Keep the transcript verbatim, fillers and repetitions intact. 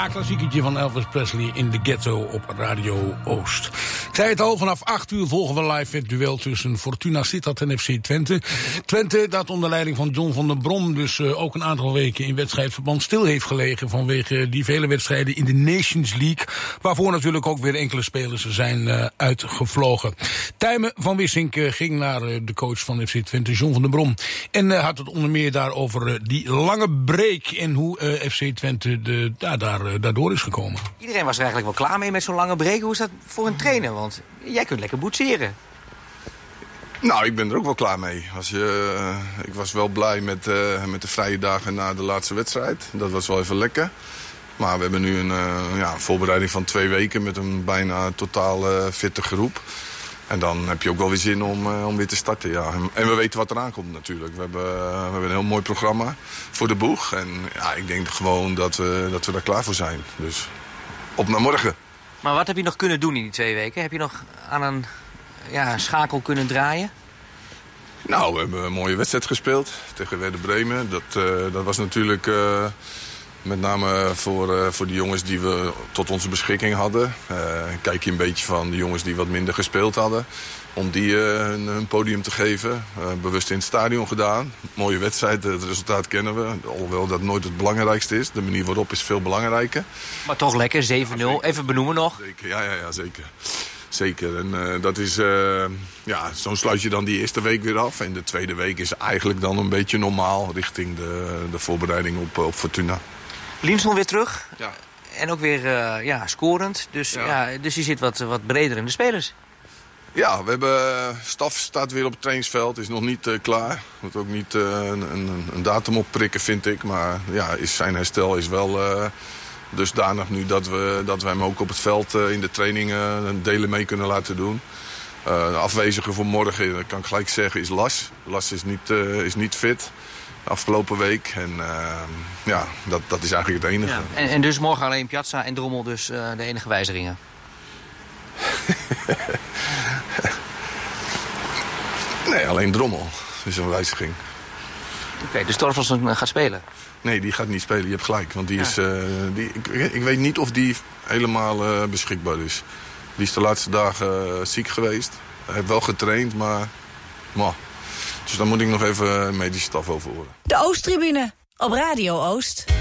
Een klassieketje van Elvis Presley in de ghetto op Radio Oost. Ik zei het al, vanaf acht uur volgen we live het duel tussen Fortuna Sittard en F C Twente. Twente, dat onder leiding van John van der Brom dus uh, ook een aantal weken in wedstrijdverband stil heeft gelegen vanwege die vele wedstrijden in de Nations League, waarvoor natuurlijk ook weer enkele spelers zijn uh, uitgevlogen. Tijmen van Wissink uh, ging naar uh, de coach van F C Twente, John van der Brom, en uh, had het onder meer daarover uh, die lange break en hoe uh, F C Twente de, ja, daar, uh, daardoor is gekomen. Iedereen was er eigenlijk wel klaar mee met zo'n lange break. Hoe is dat voor een trainer? Want jij kunt lekker boetseren. Nou, ik ben er ook wel klaar mee. Als je, uh, ik was wel blij met, uh, met de vrije dagen na de laatste wedstrijd. Dat was wel even lekker. Maar we hebben nu een uh, ja, voorbereiding van twee weken met een bijna totaal uh, fitte groep. En dan heb je ook wel weer zin om, uh, om weer te starten. Ja. En we weten wat eraan komt natuurlijk. We hebben, uh, we hebben een heel mooi programma voor de boeg. En ja, ik denk gewoon dat we, dat we daar klaar voor zijn. Dus op naar morgen. Maar wat heb je nog kunnen doen in die twee weken? Heb je nog aan een ja, schakel kunnen draaien? Nou, we hebben een mooie wedstrijd gespeeld tegen Werder Bremen. Dat, uh, dat was natuurlijk uh, met name voor, uh, voor de jongens die we tot onze beschikking hadden. Uh, kijk je een beetje van de jongens die wat minder gespeeld hadden. Om die uh, een, een podium te geven. Uh, bewust in het stadion gedaan. Mooie wedstrijd, het resultaat kennen we. Alhoewel dat nooit het belangrijkste is. De manier waarop is veel belangrijker. Maar toch lekker, zeven nul. Even benoemen nog. Zeker, ja, ja, ja, zeker. Zeker. En uh, dat is, uh, ja, zo sluit je dan die eerste week weer af. En de tweede week is eigenlijk dan een beetje normaal richting de, de voorbereiding op, op Fortuna. Linsson weer terug. Ja. En ook weer uh, ja, scorend. Dus, ja. Ja, dus die zit wat, wat breder in de spelers. Ja, we hebben, staf staat weer op het trainingsveld, is nog niet uh, klaar. Moet ook niet uh, een, een, een datum opprikken, vind ik. Maar ja, is, zijn herstel is wel uh, dusdanig nu dat we, dat we hem ook op het veld uh, in de trainingen uh, delen mee kunnen laten doen. Uh, de afwezige voor morgen, dat kan ik gelijk zeggen, is Las. Las is niet, uh, is niet fit afgelopen week. En uh, ja, dat, dat is eigenlijk het enige. Ja. En, en dus morgen alleen Piazza en Drommel dus uh, de enige wijzigingen? Nee, alleen Drommel is een wijziging. Oké, okay, dus Torfelsson gaat spelen? Nee, die gaat niet spelen. Je hebt gelijk. Want die ja. is, uh, die, ik, ik weet niet of die helemaal uh, beschikbaar is. Die is de laatste dagen uh, ziek geweest. Hij heeft wel getraind, maar... maar. Dus daar moet ik nog even medische staf over horen. De Oosttribune op Radio Oost.